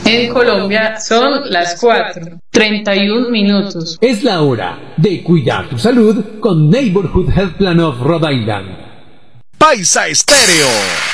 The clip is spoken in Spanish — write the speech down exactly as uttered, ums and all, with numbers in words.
En Colombia son las cuatro, treinta y un minutos. Es la hora de cuidar tu salud con Neighborhood Health Plan of Rhode Island. Paisa Estéreo.